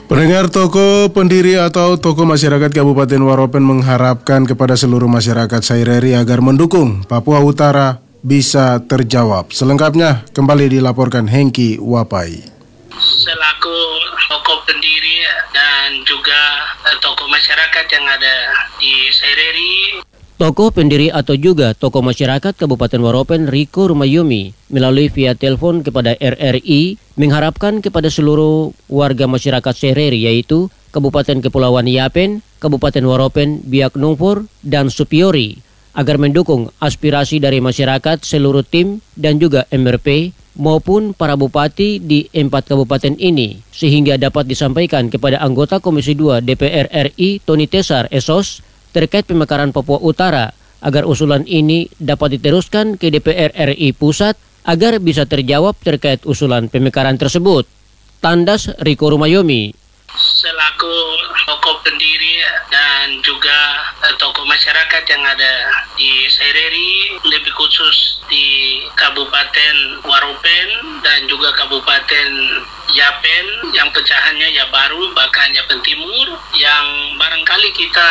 Pendengar, toko pendiri atau toko masyarakat Kabupaten Waropen mengharapkan kepada seluruh masyarakat Saireri agar mendukung Papua Utara bisa terjawab. Selengkapnya kembali dilaporkan Hengki Wapai. Selaku tokoh pendiri dan juga tokoh masyarakat yang ada di Saireri, tokoh pendiri atau juga tokoh masyarakat Kabupaten Waropen Riko Rumayumi melalui via telepon kepada RRI mengharapkan kepada seluruh warga masyarakat Saireri yaitu Kabupaten Kepulauan Yapen, Kabupaten Waropen, Biak Numfor, dan Supiori agar mendukung aspirasi dari masyarakat seluruh tim dan juga MRP maupun para bupati di 4 kabupaten ini sehingga dapat disampaikan kepada anggota Komisi 2 DPR RI Tony Tesar Esos terkait pemekaran Papua Utara agar usulan ini dapat diteruskan ke DPR RI Pusat agar bisa terjawab terkait usulan pemekaran tersebut. Tandas Riko Rumayumi. Selaku tokoh pendiri dan juga tokoh masyarakat yang ada di Saireri, lebih khusus di Kabupaten Waropen dan juga Kabupaten Yapen yang pecahannya ya baru bahkan Yapen Timur yang barangkali kita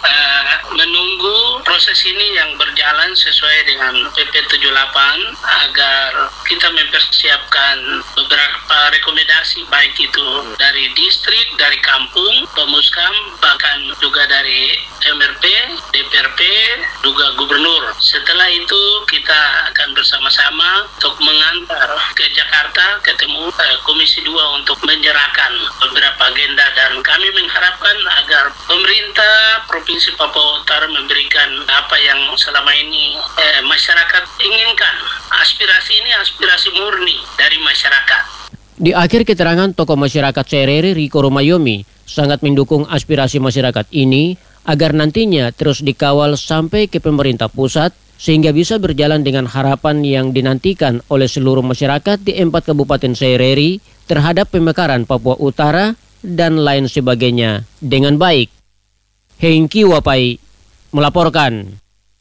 menunggu proses ini yang berjalan sesuai dengan PP 78 agar kita mempersiapkan beberapa rekomendasi baik itu dari distrik, dari kampung, pemuskam, bahkan juga dari MRP, DPRP, juga gubernur. Setelah itu kita akan bersama-sama untuk mengantar ke Jakarta ketemu Komisi 2 untuk menyerahkan beberapa agenda dan kami mengharapkan agar pemerintah Provinsi Papua Utara memberikan apa yang selama ini masyarakat inginkan. Aspirasi ini aspirasi murni dari masyarakat. Di akhir keterangan tokoh masyarakat Saireri Riko Rumayumi sangat mendukung aspirasi masyarakat ini agar nantinya terus dikawal sampai ke pemerintah pusat sehingga bisa berjalan dengan harapan yang dinantikan oleh seluruh masyarakat di 4 kabupaten Saireri terhadap pemekaran Papua Utara dan lain sebagainya dengan baik. Hengki Wapai melaporkan.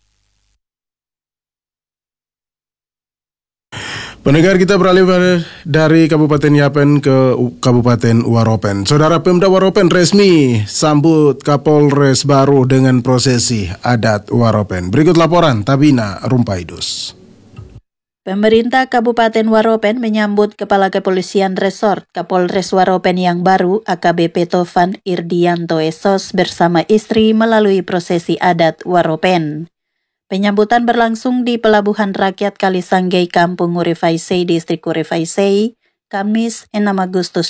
Pendengar, kita beralih dari Kabupaten Yapen ke Kabupaten Waropen. Saudara, Pemda Waropen resmi sambut Kapolres baru dengan prosesi adat Waropen. Berikut laporan Tabina Rumpaidus. Pemerintah Kabupaten Waropen menyambut Kepala Kepolisian Resort Kapolres Waropen yang baru AKBP Tovan Irdianto Esos bersama istri melalui prosesi adat Waropen. Penyambutan berlangsung di Pelabuhan Rakyat Kalisanggei, Kampung Urifaisei, Distrik Urifaisei, Kamis 6 Agustus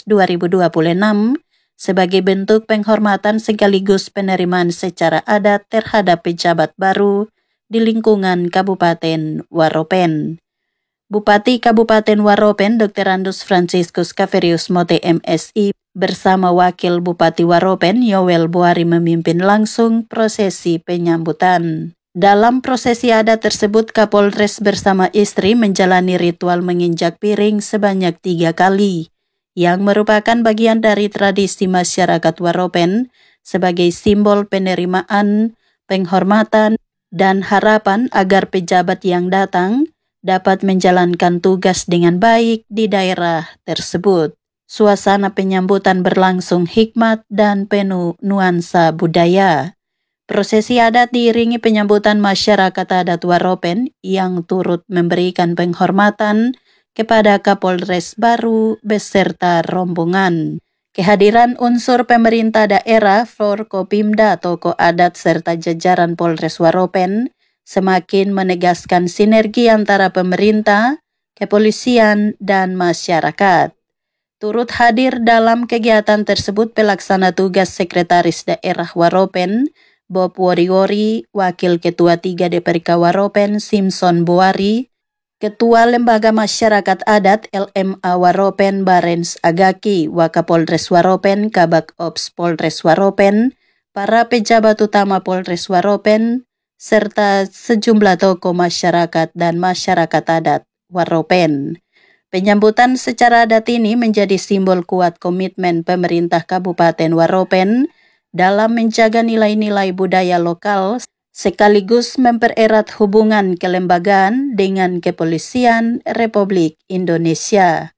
2026, sebagai bentuk penghormatan sekaligus penerimaan secara adat terhadap pejabat baru di lingkungan Kabupaten Waropen. Bupati Kabupaten Waropen Dr. Andus Franciscus Kaverius Mote MSI bersama Wakil Bupati Waropen Yowel Buari memimpin langsung prosesi penyambutan. Dalam prosesi adat tersebut, Kapolres bersama istri menjalani ritual menginjak piring sebanyak 3 kali, yang merupakan bagian dari tradisi masyarakat Waropen sebagai simbol penerimaan, penghormatan, dan harapan agar pejabat yang datang dapat menjalankan tugas dengan baik di daerah tersebut. Suasana penyambutan berlangsung hikmat dan penuh nuansa budaya. Prosesi adat diiringi penyambutan masyarakat adat Waropen yang turut memberikan penghormatan kepada Kapolres baru beserta rombongan. Kehadiran unsur pemerintah daerah, Forkopimda, tokoh adat serta jajaran Polres Waropen semakin menegaskan sinergi antara pemerintah, kepolisian, dan masyarakat. Turut hadir dalam kegiatan tersebut pelaksana tugas Sekretaris Daerah Waropen, Bob Wori-Wori, Wakil Ketua 3 DPRK Waropen, Simpson Boari, Ketua Lembaga Masyarakat Adat LMA Waropen, Barens Agaki, Wakapolres Waropen, Kabak Ops Polres Waropen, para pejabat utama Polres Waropen, serta sejumlah tokoh masyarakat dan masyarakat adat Waropen. Penyambutan secara adat ini menjadi simbol kuat komitmen pemerintah Kabupaten Waropen dalam menjaga nilai-nilai budaya lokal sekaligus mempererat hubungan kelembagaan dengan Kepolisian Republik Indonesia.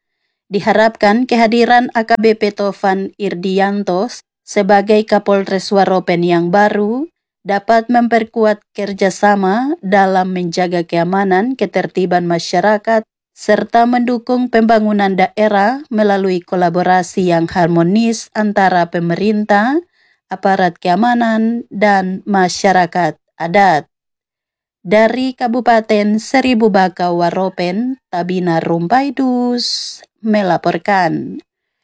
Diharapkan kehadiran AKBP Tovan Irdianto sebagai Kapolres Waropen yang baru dapat memperkuat kerjasama dalam menjaga keamanan, ketertiban masyarakat, serta mendukung pembangunan daerah melalui kolaborasi yang harmonis antara pemerintah, aparat keamanan, dan masyarakat adat. Dari Kabupaten Seribu Baka Waropen, Tabina Rumpaidus melaporkan.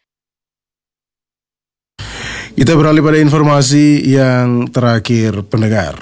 Kita beralih pada informasi yang terakhir, pendengar.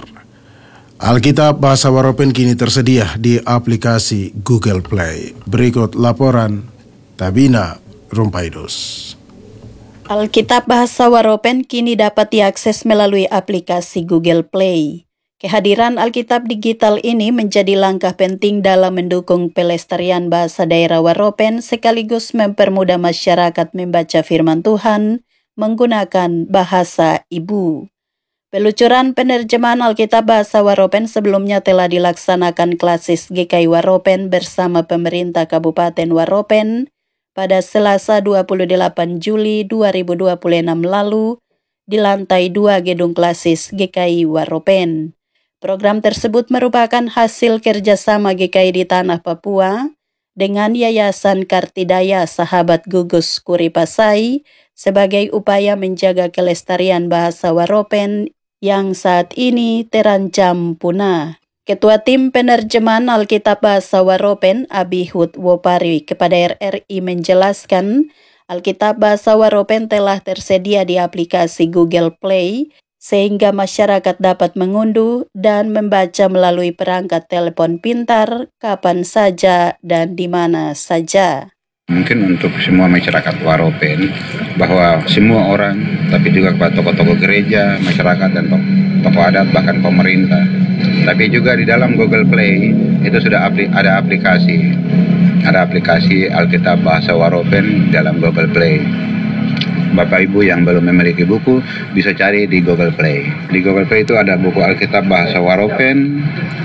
Alkitab Bahasa Waropen kini tersedia di aplikasi Google Play. Berikut laporan Tabina Rumpaidus. Alkitab Bahasa Waropen kini dapat diakses melalui aplikasi Google Play. Kehadiran Alkitab digital ini menjadi langkah penting dalam mendukung pelestarian bahasa daerah Waropen sekaligus mempermudah masyarakat membaca firman Tuhan menggunakan bahasa ibu. Peluncuran penerjemahan Alkitab Bahasa Waropen sebelumnya telah dilaksanakan Klasis GKI Waropen bersama pemerintah Kabupaten Waropen pada Selasa 28 Juli 2026 lalu di lantai 2 Gedung Klasis GKI Waropen. Program tersebut merupakan hasil kerjasama GKI di Tanah Papua dengan Yayasan Kartidaya Sahabat Gugus Kuripasai sebagai upaya menjaga kelestarian bahasa Waropen yang saat ini terancam punah. Ketua Tim Penerjemahan Alkitab Bahasa Waropen, Abihud Wopari, kepada RRI menjelaskan Alkitab Bahasa Waropen telah tersedia di aplikasi Google Play sehingga masyarakat dapat mengunduh dan membaca melalui perangkat telepon pintar kapan saja dan di mana saja. Mungkin untuk semua masyarakat Waropen, bahwa semua orang, tapi juga kepada tokoh-tokoh gereja, masyarakat, dan tokoh adat, bahkan pemerintah. Tapi juga di dalam Google Play, itu sudah ada aplikasi. Ada aplikasi Alkitab Bahasa Waropen dalam Google Play. Bapak Ibu yang belum memiliki buku, bisa cari di Google Play. Di Google Play itu ada buku Alkitab Bahasa Waropen,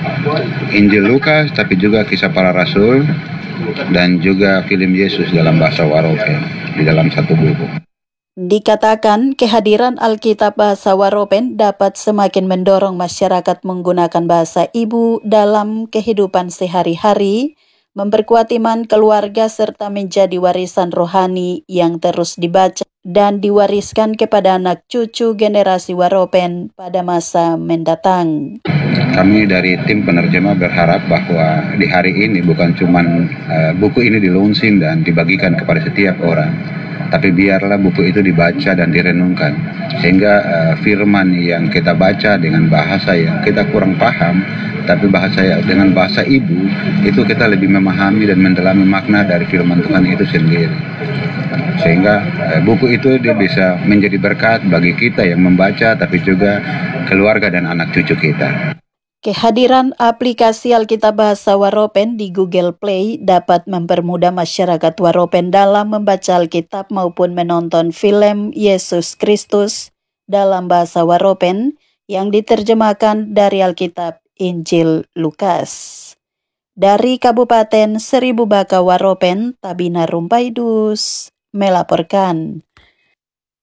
Injil Lukas, tapi juga Kisah Para Rasul, dan juga film Yesus dalam bahasa Waropen di dalam satu buku. Dikatakan kehadiran Alkitab Bahasa Waropen dapat semakin mendorong masyarakat menggunakan bahasa ibu dalam kehidupan sehari-hari, memperkuat iman keluarga serta menjadi warisan rohani yang terus dibaca dan diwariskan kepada anak cucu generasi Waropen pada masa mendatang. Kami dari tim penerjemah berharap bahwa di hari ini bukan cuma buku ini dilaunching dan dibagikan kepada setiap orang, tapi biarlah buku itu dibaca dan direnungkan, sehingga firman yang kita baca dengan bahasa yang kita kurang paham, tapi dengan bahasa ibu, itu kita lebih memahami dan mendalami makna dari firman Tuhan itu sendiri. Sehingga buku itu dia bisa menjadi berkat bagi kita yang membaca, tapi juga keluarga dan anak cucu kita. Kehadiran aplikasi Alkitab Bahasa Waropen di Google Play dapat mempermudah masyarakat Waropen dalam membaca Alkitab maupun menonton film Yesus Kristus dalam bahasa Waropen yang diterjemahkan dari Alkitab Injil Lukas. Dari Kabupaten Seribu Baka Waropen, Tabina Rumpaidus melaporkan.